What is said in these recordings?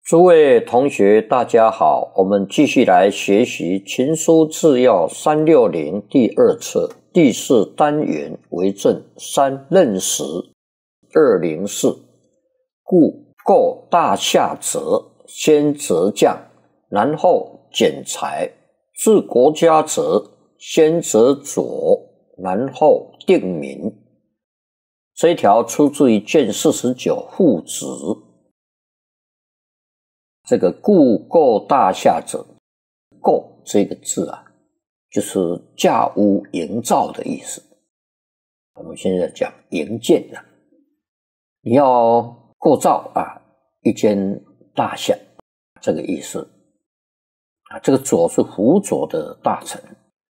诸位同学，大家好，我们继续来学习《群书治要360》第二册第4单元为正3任时204。故构大夏者，先择将，然后剪裁；治国家者，先择佐，然后定民。这一条出自于卷49父子。这个故构大夏者，构这个字啊，就是架屋营造的意思。我们现在讲营建啊，你要构造啊一间大厦，这个意思啊。这个佐是辅佐的大臣，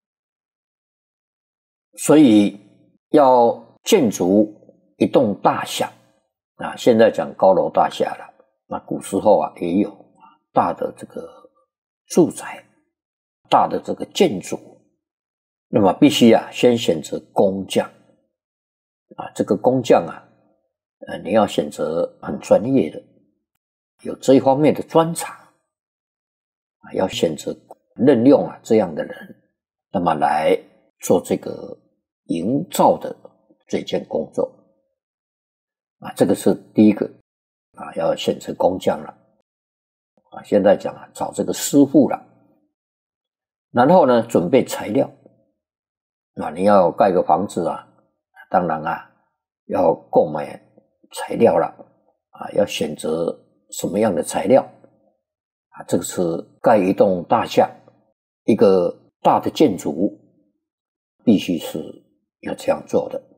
所以要建筑一栋大厦啊。现在讲高楼大厦了，那古时候啊也有大的这个住宅，大的这个建筑，那么必须啊先选择工匠啊。这个工匠啊，你要选择很专业的，有这一方面的专长啊，要选择任用啊这样的人，那么来做这个营造的这件工作啊。这个是第一个啊，要选择工匠了。啊，现在讲啊，找这个师傅了，然后呢，准备材料。啊，你要盖个房子啊，当然啊，要购买材料了啊，要选择什么样的材料啊？这个是盖一栋大厦，一个大的建筑物，必须是要这样做的。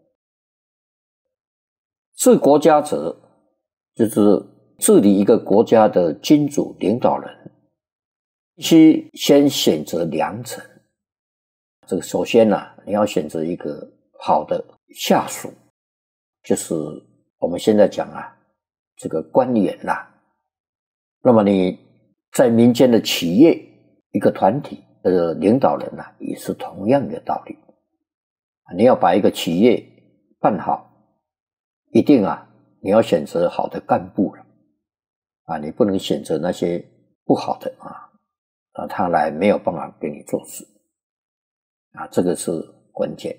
治国家者，就是治理一个国家的君主领导人，必须先选择良臣。这个首先啊，你要选择一个好的下属，就是我们现在讲啊，这个官员啦。那么你在民间的企业一个团体的领导人啊，也是同样的道理。你要把一个企业办好，一定啊，你要选择好的干部了。啊，你不能选择那些不好的啊，他来没有办法给你做事啊，这个是关键。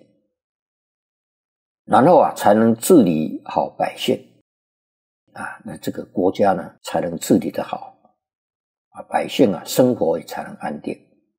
然后啊，才能治理好百姓啊，那这个国家呢才能治理得好啊，百姓啊生活也才能安定。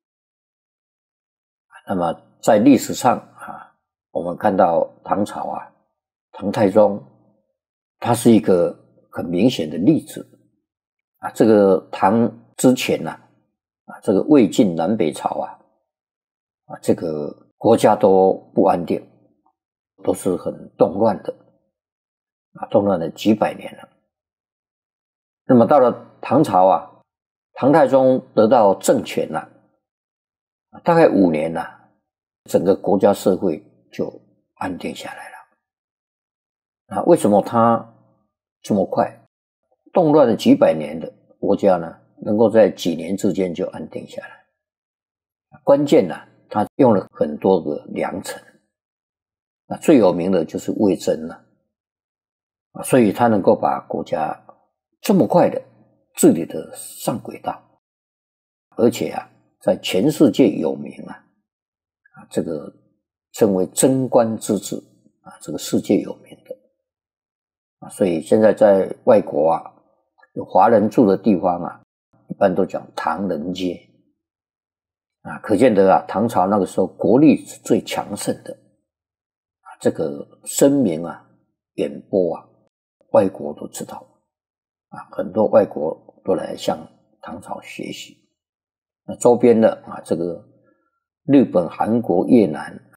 那么在历史上啊，我们看到唐朝啊，唐太宗他是一个很明显的例子。啊，这个唐之前啊，这个魏晋南北朝啊，这个国家都不安定，都是很动乱的啊，动乱了几百年了。那么到了唐朝啊，唐太宗得到政权了，大概5年了，整个国家社会就安定下来了。啊，为什么他这么快？动乱了几百年的国家呢，能够在几年之间就安定下来。关键呢，他用了很多个良臣，最有名的就是魏征了，所以他能够把国家这么快的治理得上轨道，而且啊，在全世界有名啊，这个称为贞观之治啊，这个世界有名的啊，所以现在在外国啊，有华人住的地方啊，一般都讲唐人街啊，可见得啊，唐朝那个时候国力是最强盛的啊，这个声名啊，远播啊，外国都知道啊，很多外国都来向唐朝学习。那周边的啊，这个日本、韩国、越南